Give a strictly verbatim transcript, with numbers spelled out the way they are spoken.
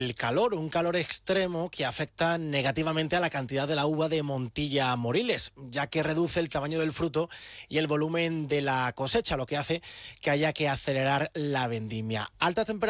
El calor, un calor extremo que afecta negativamente a la cantidad de la uva de Montilla Moriles, ya que reduce el tamaño del fruto y el volumen de la cosecha, lo que hace que haya que acelerar la vendimia. Alta temperatura